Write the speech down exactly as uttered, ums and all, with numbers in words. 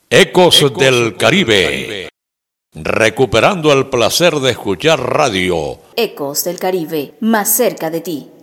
Ecos, Ecos del Caribe. Caribe. Recuperando el placer de escuchar radio. Ecos del Caribe, más cerca de ti.